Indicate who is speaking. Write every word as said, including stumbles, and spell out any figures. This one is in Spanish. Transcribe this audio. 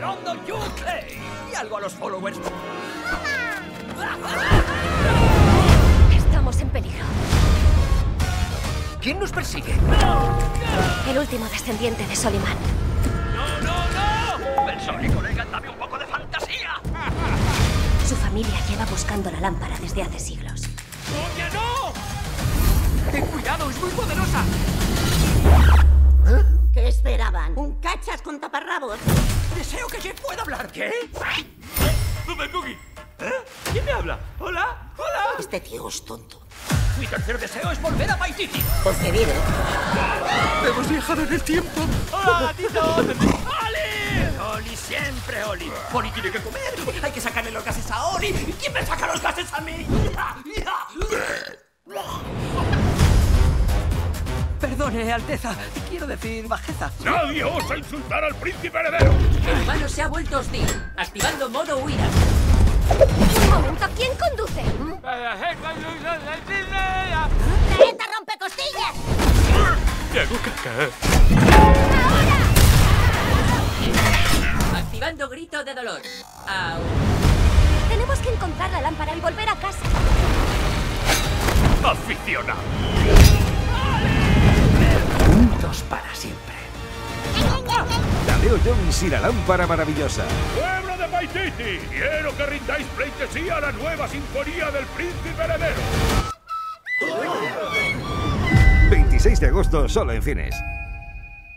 Speaker 1: Rondo U K. Y algo a los followers.
Speaker 2: Estamos en peligro.
Speaker 1: ¿Quién nos persigue?
Speaker 2: El último descendiente de Soliman.
Speaker 1: ¡No, no, no! Pensole, colega, dame un poco de fantasía.
Speaker 2: Su familia lleva buscando la lámpara desde hace siglos.
Speaker 1: ¡Oye, no! ¡Ten cuidado, es muy poderosa!
Speaker 3: ¿Qué esperaban? ¿Un cachas con taparrabos?
Speaker 1: Deseo que Jeff pueda hablar. ¿Qué?
Speaker 4: ¡Super Cookie! ¿Eh? ¿Quién me habla? ¿Hola? ¿Hola?
Speaker 3: Este tío es tonto.
Speaker 1: Mi tercer deseo es volver a Paititi.
Speaker 3: Porque vive.
Speaker 1: Hemos viajado en el tiempo.
Speaker 4: ¡Hola, gatito!
Speaker 1: ¡Oli! Oli, siempre Oli. Oli tiene que comer. Hay que sacarle los gases a Oli. ¿Quién me saca los gases a mí? Perdone, Alteza. Quiero decir bajeza.
Speaker 4: ¡Nadie osa insultar al príncipe heredero!
Speaker 5: El humano se ha vuelto hostil, activando modo huida.
Speaker 2: Un momento, ¿quién conduce?
Speaker 3: ¡Planeta rompecostillas!
Speaker 4: ¡Te hago caca!
Speaker 5: Activando grito de dolor. Au.
Speaker 2: Tenemos que encontrar la lámpara y volver a casa.
Speaker 4: ¡Aficionado!
Speaker 1: Juntos para siempre.
Speaker 6: Tadeo Jones y la lámpara maravillosa.
Speaker 4: ¡Pueblo de Paititi! Quiero que rindáis pleitesía a la nueva sinfonía del príncipe heredero.
Speaker 6: veintiséis de agosto solo en cines.